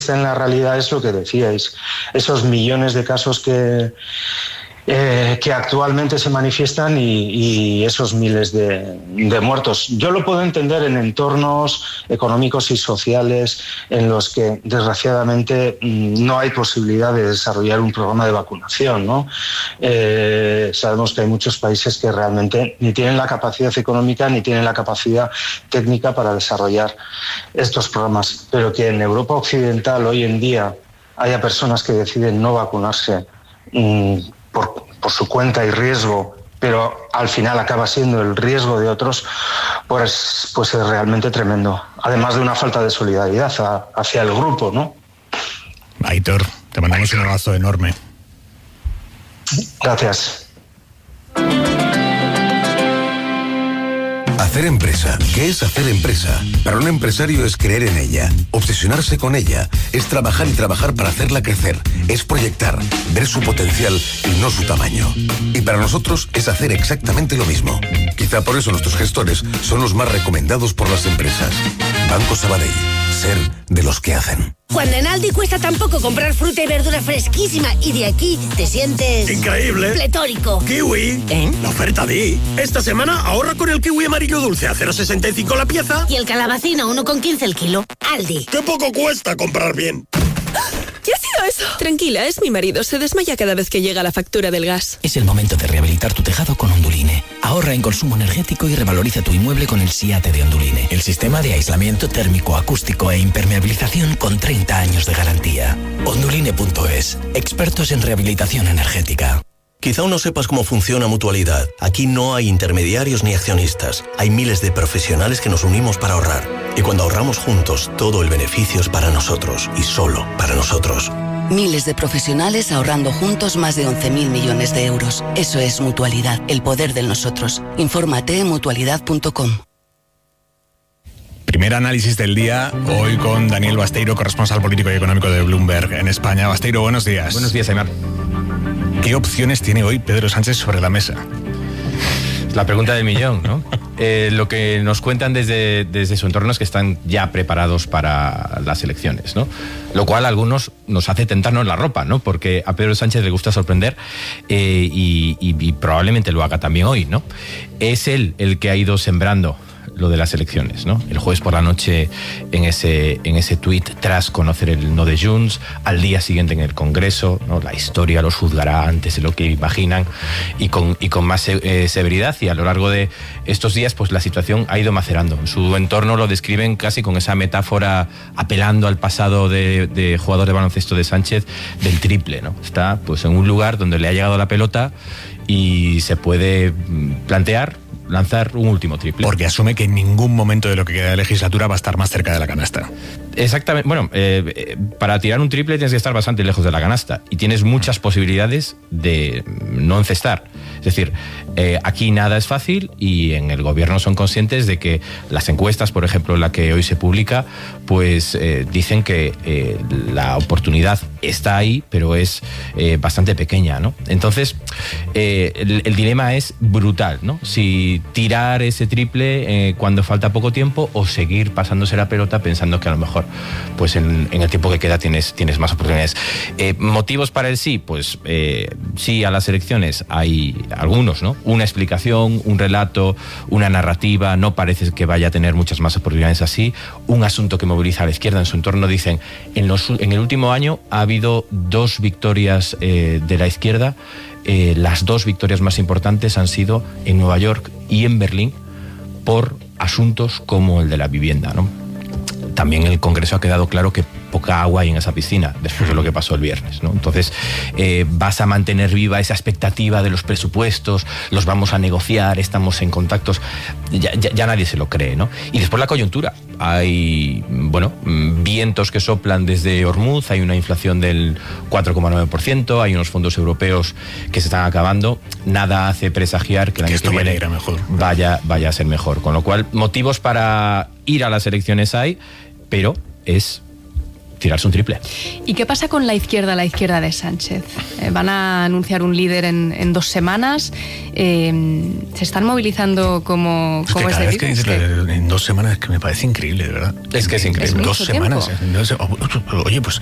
en la realidad es lo que decíais, esos millones de casos que actualmente se manifiestan y esos miles de muertos. Yo lo puedo entender en entornos económicos y sociales en los que desgraciadamente no hay posibilidad de desarrollar un programa de vacunación, ¿no? Sabemos que hay muchos países que realmente ni tienen la capacidad económica ni tienen la capacidad técnica para desarrollar estos programas, pero que en Europa Occidental hoy en día haya personas que deciden no vacunarse por su cuenta y riesgo, pero al final acaba siendo el riesgo de otros, pues es realmente tremendo. Además de una falta de solidaridad hacia el grupo, ¿no? Aitor, te mandamos un abrazo enorme. Gracias. Hacer empresa. ¿Qué es hacer empresa? Para un empresario es creer en ella, obsesionarse con ella, es trabajar y trabajar para hacerla crecer, es proyectar, ver su potencial y no su tamaño. Y para nosotros es hacer exactamente lo mismo. Quizá por eso nuestros gestores son los más recomendados por las empresas. Banco Sabadell. Ser de los que hacen. Cuando en Aldi cuesta tan poco comprar fruta y verdura fresquísima y de aquí te sientes... ¡increíble! ¡Pletórico! ¡Kiwi! ¿Eh? La oferta Di. Esta semana ahorra con el kiwi amarillo dulce a 0,65 la pieza. Y el calabacín a 1,15 el kilo. Aldi. ¡Qué poco cuesta comprar bien! ¿Qué ha sido eso? Tranquila, es mi marido. Se desmaya cada vez que llega la factura del gas. Es el momento de rehabilitar tu tejado con Onduline. Ahorra en consumo energético y revaloriza tu inmueble con el SIATE de Onduline. El sistema de aislamiento térmico, acústico e impermeabilización con 30 años de garantía. Onduline.es. Expertos en rehabilitación energética. Quizá aún no sepas cómo funciona Mutualidad. Aquí no hay intermediarios ni accionistas. Hay miles de profesionales que nos unimos para ahorrar. Y cuando ahorramos juntos, todo el beneficio es para nosotros y solo para nosotros. Miles de profesionales ahorrando juntos más de 11.000 millones de euros. Eso es Mutualidad, el poder del nosotros. Infórmate en mutualidad.com. Primer análisis del día, hoy con Daniel Basteiro, corresponsal político y económico de Bloomberg en España. Basteiro, buenos días. Buenos días, Aymar. ¿Qué opciones tiene hoy Pedro Sánchez sobre la mesa? La pregunta del millón, ¿no? Lo que nos cuentan desde su entorno es que están ya preparados para las elecciones, ¿no? Lo cual a algunos nos hace tentarnos la ropa, ¿no? Porque a Pedro Sánchez le gusta sorprender y probablemente lo haga también hoy, ¿no? Es él el que ha ido sembrando lo de las elecciones, ¿no? El jueves por la noche en ese tuit, tras conocer el no de Junts, al día siguiente en el Congreso, ¿no? La historia los juzgará antes de lo que imaginan y con más severidad, y a lo largo de estos días pues la situación ha ido macerando. En su entorno lo describen casi con esa metáfora, apelando al pasado de jugador de baloncesto de Sánchez, del triple, ¿no? Está pues en un lugar donde le ha llegado la pelota y se puede lanzar un último triple. Porque asume que en ningún momento de lo que queda de legislatura va a estar más cerca de la canasta. Exactamente. Bueno, para tirar un triple tienes que estar bastante lejos de la canasta y tienes muchas posibilidades de no encestar. Es decir, aquí nada es fácil y en el gobierno son conscientes de que las encuestas, por ejemplo, la que hoy se publica, pues dicen que la oportunidad está ahí, pero es bastante pequeña, ¿no? Entonces, el dilema es brutal, ¿no? Si tirar ese triple cuando falta poco tiempo o seguir pasándose la pelota pensando que a lo mejor pues en el tiempo que queda tienes más oportunidades. ¿Motivos para el sí? Pues sí, a las elecciones hay algunos, ¿no? Una explicación, un relato, una narrativa, no parece que vaya a tener muchas más oportunidades así. Un asunto que moviliza a la izquierda. En su entorno dicen, en el último año ha habido 2 victorias de la izquierda. Las 2 victorias más importantes han sido en Nueva York y en Berlín por asuntos como el de la vivienda, ¿no? También en el Congreso ha quedado claro que poca agua hay en esa piscina después de lo que pasó el viernes, ¿no? Entonces vas a mantener viva esa expectativa de los presupuestos, los vamos a negociar, estamos en contactos, ya nadie se lo cree, ¿no? Y después la coyuntura, hay vientos que soplan desde Hormuz, hay una inflación del 4,9%, hay unos fondos europeos que se están acabando, nada hace presagiar que el año que viene vaya a ser mejor, con lo cual motivos para ir a las elecciones hay, pero es tirarse un triple. ¿Y qué pasa con la izquierda de Sánchez? Van a anunciar un líder en 2 semanas. ¿Se están movilizando como es que cada vez que dices en 2 semanas, es que me parece increíble, de verdad. Es que es increíble. En 2 semanas. Oye, pues